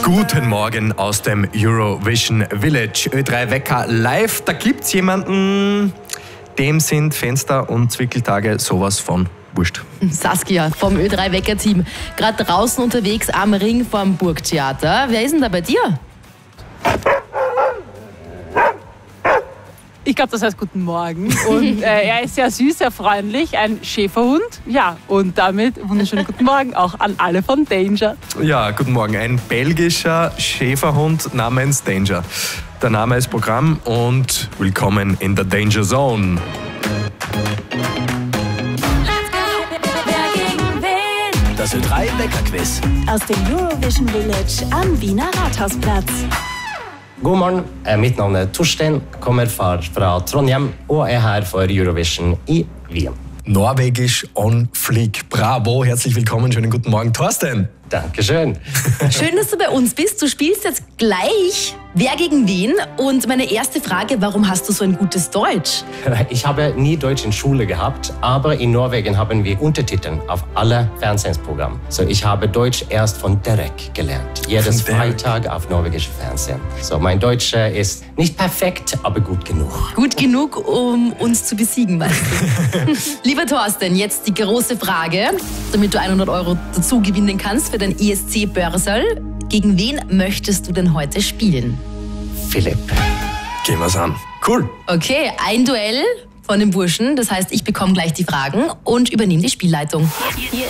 Guten Morgen aus dem Eurovision Village. Ö3 Wecker live. Da gibt's jemanden, dem sind Fenster und Zwickeltage sowas von wurscht. Saskia vom Ö3 Wecker Team. Gerade draußen unterwegs am Ring vorm Burgtheater. Wer ist denn da bei dir? Ich glaube, das heißt Guten Morgen. Und er ist sehr süß, sehr freundlich, ein Schäferhund. Ja, und damit wunderschönen Guten Morgen auch an alle von Danger. Ja, guten Morgen. Ein belgischer Schäferhund namens Danger. Der Name ist Programm und willkommen in der Danger Zone. Das Ö3 Wecker Quiz aus dem Eurovision Village am Wiener Rathausplatz. God morgen, mitt navn er Torstein, kommer fra Trondheim og er her for Eurovision i Wien. Norwegisch on fleek. Bravo, herzlich willkommen, schönen guten Morgen, Thorsten. Dankeschön. Schön, dass du bei uns bist. Du spielst jetzt gleich Wer gegen wen? Und meine erste Frage, warum hast du so ein gutes Deutsch? Ich habe nie Deutsch in Schule gehabt, aber in Norwegen haben wir Untertitel auf alle Fernsehprogrammen. So, ich habe Deutsch erst von Derek gelernt. Jedes Freitag auf norwegische Fernsehen. So, mein Deutsch ist nicht perfekt, aber gut genug. Gut genug, um uns zu besiegen, weißt du. Lieber Thorsten, jetzt die große Frage, damit du 100 € dazu gewinnen kannst für dein ESC-Börserl. Gegen wen möchtest du denn heute spielen? Philipp. Gehen wir's an. Cool. Okay, ein Duell von dem Burschen. Das heißt, ich bekomme gleich die Fragen und übernehme die Spielleitung.